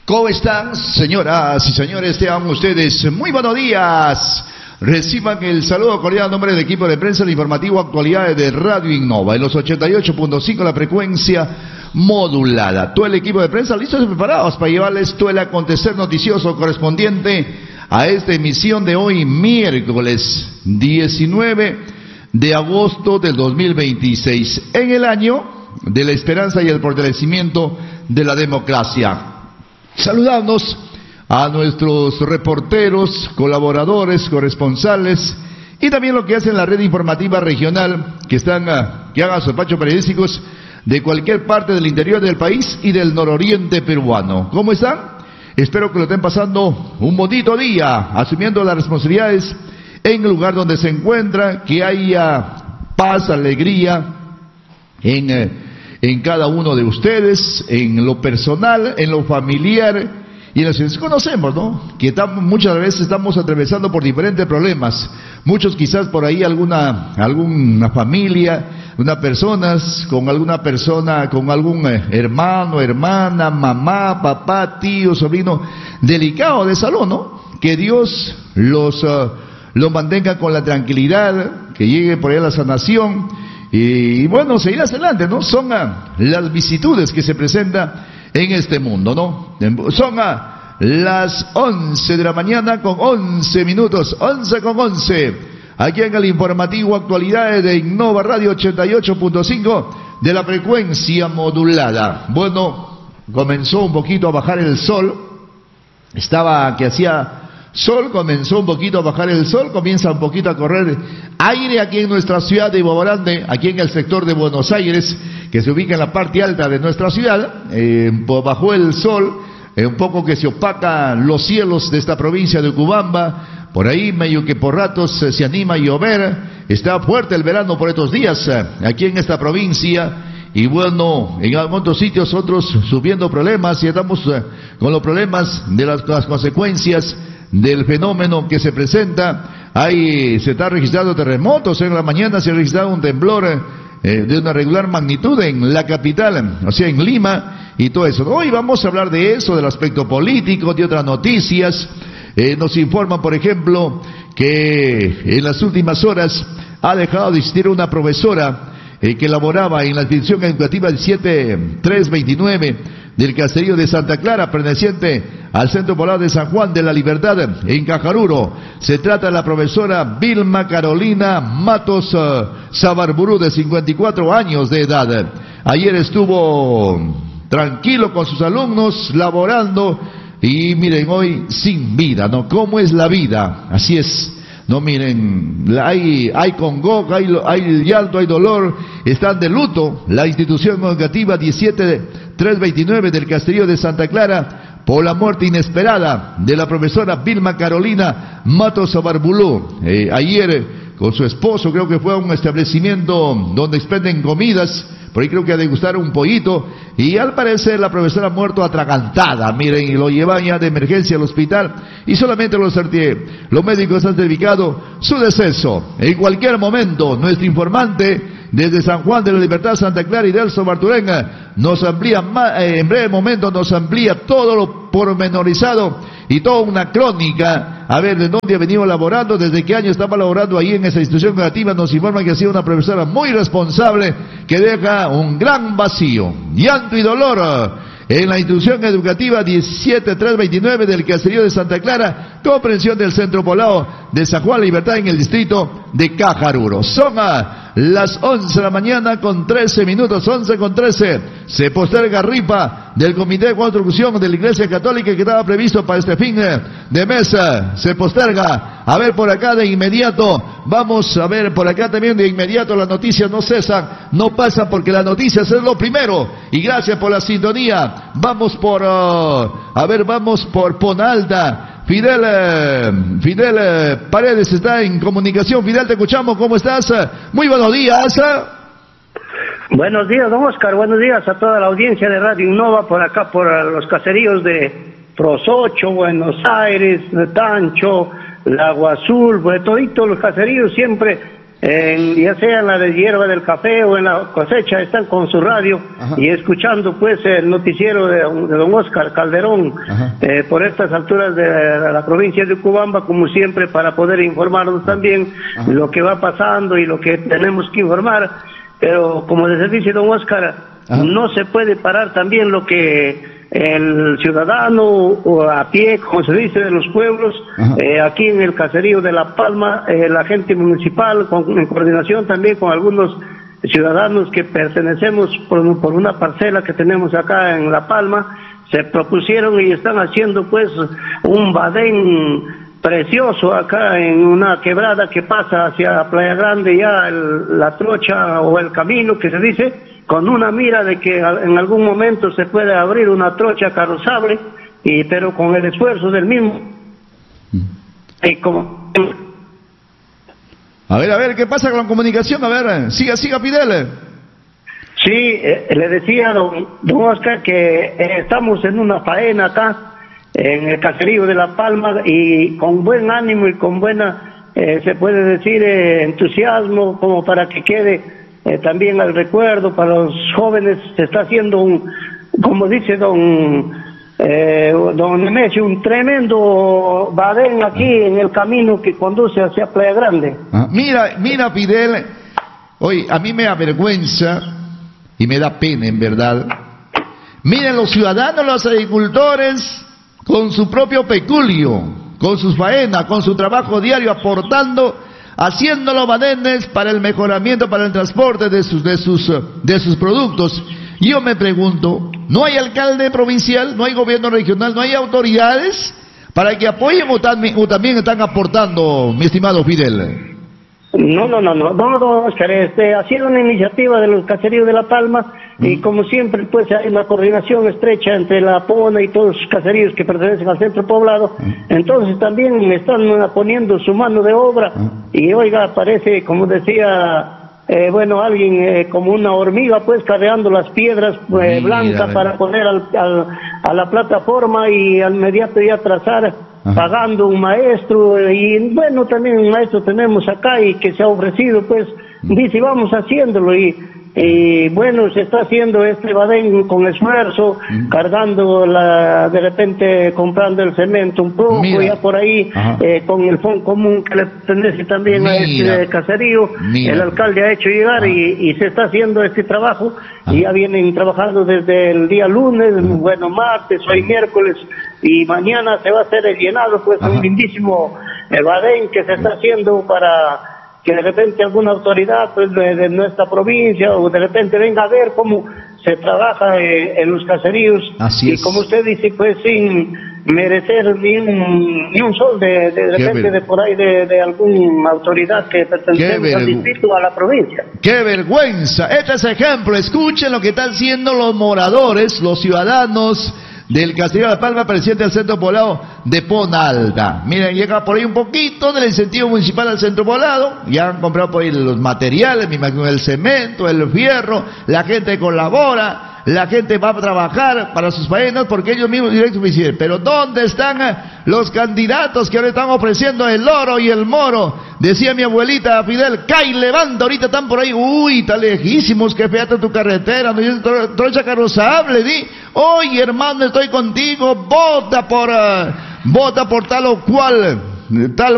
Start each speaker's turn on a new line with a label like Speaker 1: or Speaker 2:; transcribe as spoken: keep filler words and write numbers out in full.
Speaker 1: ¿Cómo están, señoras y señores? Sean ustedes muy buenos días. Reciban el saludo cordial en nombre del equipo de prensa del informativo Actualidades de Radio Innova en los ochenta y ocho punto cinco, la frecuencia modulada. Todo el equipo de prensa listos y preparados para llevarles todo el acontecer noticioso correspondiente a esta emisión de hoy, miércoles diecinueve de agosto del dos mil veintiséis, en el año de la esperanza y el fortalecimiento de la democracia. Saludamos a nuestros reporteros, colaboradores, corresponsales y también lo que hacen la red informativa regional, que están uh, que hagan sus despachos periodísticos de cualquier parte del interior del país y del nororiente peruano. ¿Cómo están? Espero que lo estén pasando un bonito día, asumiendo las responsabilidades en el lugar donde se encuentra, que haya paz, alegría en eh, en cada uno de ustedes, en lo personal, en lo familiar y en lo que conocemos, ¿no? Que estamos, muchas veces estamos atravesando por diferentes problemas. Muchos quizás por ahí alguna alguna familia, unas personas con alguna persona, con algún hermano, hermana, mamá, papá, tío, sobrino delicado de salud, ¿no? Que Dios los uh, los mantenga con la tranquilidad, que llegue por ahí la sanación. Y, y bueno, seguir adelante, ¿no? Son ah, las vicisitudes que se presentan en este mundo, ¿no? Son ah, las once de la mañana con once minutos, once con once, aquí en el informativo Actualidades de Innova Radio ochenta y ocho punto cinco de la frecuencia modulada. Bueno, comenzó un poquito a bajar el sol, estaba que hacía sol, comenzó un poquito a bajar el sol, comienza un poquito a correr aire aquí en nuestra ciudad de Boborande, aquí en el sector de Buenos Aires, que se ubica en la parte alta de nuestra ciudad. Eh, bajó el sol, eh, un poco que se opacan los cielos de esta provincia de Cubamba, por ahí medio que por ratos eh, se anima a llover, está fuerte el verano por estos días eh, aquí en esta provincia. Y bueno, en algunos sitios otros subiendo problemas y estamos eh, con los problemas de las, las consecuencias del fenómeno que se presenta. Ahí se está registrando terremotos, en la mañana se ha registrado un temblor eh, de una regular magnitud en la capital, o sea en Lima y todo eso. Hoy vamos a hablar de eso, del aspecto político, de otras noticias. Eh, nos informan, por ejemplo, que en las últimas horas ha dejado de existir una profesora Eh, que laboraba en la institución educativa diecisiete mil trescientos veintinueve del caserío de Santa Clara, perteneciente al Centro Poblado de San Juan de la Libertad, en Cajaruro. Se trata de la profesora Vilma Carolina Matos uh, Sabarburú, de cincuenta y cuatro años de edad. Ayer estuvo tranquilo con sus alumnos, laborando, y miren, hoy sin vida, ¿no? ¿Cómo es la vida? Así es. No, miren, hay, hay congoja, hay, hay llanto, hay dolor, están de luto la institución educativa diecisiete mil trescientos veintinueve del caserío de Santa Clara por la muerte inesperada de la profesora Vilma Carolina Matos Sabarbulú. Eh, ayer con su esposo, creo que fue a un establecimiento donde expenden comidas, por ahí creo que a degustar un pollito, y al parecer la profesora ha muerto atragantada, miren, y lo llevan ya de emergencia al hospital, y solamente los, los médicos han certificado su deceso. En cualquier momento, nuestro informante desde San Juan de la Libertad, Santa Clara y Delso Barturenga nos amplía, eh, en breve momento nos amplía todo lo pormenorizado y toda una crónica, a ver de dónde ha venido laborando, desde qué año estaba laborando ahí en esa institución educativa. Nos informan que ha sido una profesora muy responsable, que deja un gran vacío, llanto y dolor en la institución educativa diecisiete mil trescientos veintinueve del caserío de Santa Clara, comprensión del Centro Poblado de San Juan Libertad, en el distrito de Cajaruro. Son a las once de la mañana con trece minutos, once con trece. Se posterga rifa del Comité de Construcción de la Iglesia Católica que estaba previsto para este fin de mes. Se posterga. A ver por acá de inmediato, vamos a ver por acá también de inmediato, las noticias no cesan, no pasan, porque las noticias es lo primero. Y gracias por la sintonía. Vamos por, uh, a ver, vamos por Ponalda. Fidel, eh, Fidel eh, Paredes está en comunicación. Fidel, te escuchamos, ¿cómo estás? Muy buenos días.
Speaker 2: Buenos días, don Oscar, buenos días a toda la audiencia de Radio Innova, por acá, por los caseríos de Prosocho, Buenos Aires, Tancho, Lago Azul, pues toditos los caseríos siempre en, ya sea en la de hierba del café o en la cosecha, están con su radio. Ajá. Y escuchando pues el noticiero de, de don Oscar Calderón, eh, por estas alturas de la, de la provincia de Cubamba, como siempre, para poder informarnos también. Ajá. Lo que va pasando y lo que tenemos que informar. Pero como les dice don Oscar, ajá, no se puede parar también lo que el ciudadano o a pie, como se dice, de los pueblos, eh, aquí en el caserío de La Palma, eh, la gente municipal, con, en coordinación también con algunos ciudadanos que pertenecemos por, por una parcela que tenemos acá en La Palma, se propusieron y están haciendo pues un badén precioso acá en una quebrada que pasa hacia Playa Grande, ya el, la trocha o el camino que se dice, con una mira de que en algún momento se puede abrir una trocha carrozable, y pero con el esfuerzo del mismo. Y como...
Speaker 1: A ver, a ver, ¿qué pasa con la comunicación? A ver, siga, siga, Fidel.
Speaker 2: Sí, eh, le decía a don, don Oscar que eh, estamos en una faena acá, en el caserío de La Palma, y con buen ánimo y con buena, eh, se puede decir, eh, entusiasmo, como para que quede Eh, también al recuerdo para los jóvenes. Se está haciendo un, como dice don eh, don Nemesio, un tremendo badén aquí en el camino que conduce hacia Playa Grande.
Speaker 1: Ah, mira, mira Fidel, oye, a mí me avergüenza y me da pena en verdad. Miren los ciudadanos, los agricultores, con su propio peculio, con sus faenas, con su trabajo diario, aportando, haciendo los badenes para el mejoramiento, para el transporte de sus, de sus, de sus productos. Yo me pregunto, ¿no hay alcalde provincial, no hay gobierno regional, no hay autoridades para que apoyen o también, o también están aportando, mi estimado Fidel?
Speaker 2: No, no, no, no, no, no, Oscar, este, ha sido una iniciativa de los caseríos de La Palma, mm. y como siempre, pues hay una coordinación estrecha entre la Pona y todos los caseríos que pertenecen al centro poblado. Mm. Entonces también me están poniendo su mano de obra, mm. y oiga, parece, como decía, eh, bueno, alguien eh, como una hormiga, pues cargando las piedras eh, blancas para poner al, al, a la plataforma y al inmediato ya trazar. Ajá. Pagando un maestro, y bueno, también un maestro tenemos acá y que se ha ofrecido, pues, mm. dice, vamos haciéndolo, y, y bueno, se está haciendo este badén con esfuerzo, mm. cargando la, de repente comprando el cemento un poco, mira, ya por ahí, eh, con el fondo común que le pertenece también, mira, a este caserío, mira, el alcalde ha hecho llegar, y, y se está haciendo este trabajo, ajá, y ya vienen trabajando desde el día lunes, ajá, bueno, martes, hoy miércoles, y mañana se va a hacer el llenado, pues, ajá, un lindísimo eh, badén que se está haciendo para que de repente alguna autoridad, pues, de, de nuestra provincia, o de repente venga a ver cómo se trabaja eh, en los caseríos. Así es. Y como usted dice, pues, sin merecer ni un, ni un sol de, de, de repente de por ahí de, de alguna autoridad que pertenece al distrito, a la provincia.
Speaker 1: ¡Qué vergüenza! Este es ejemplo. Escuchen lo que están haciendo los moradores, los ciudadanos del caserío de La Palma, presidente del centro poblado de Pona Alta. Miren, llega por ahí un poquito del incentivo municipal al centro poblado, ya han comprado por ahí los materiales, me imagino el cemento, el fierro, la gente colabora, la gente va a trabajar para sus faenas porque ellos mismos directos me dicen, pero ¿dónde están los candidatos que ahora están ofreciendo el oro y el moro? Decía mi abuelita Fidel, cae, levanta, ahorita están por ahí, uy, tan lejísimos, que fíjate tu carretera, no es trocha carrozable, di, oye hermano, estoy contigo, vota por, uh, vota por tal o cual, tal